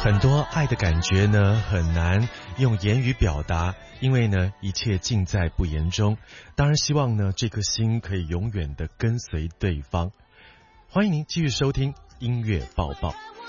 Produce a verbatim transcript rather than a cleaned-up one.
很多爱的感觉呢，很难用言语表达，因为呢，一切尽在不言中。当然希望呢，这颗心可以永远的跟随对方。欢迎您继续收听音乐报报。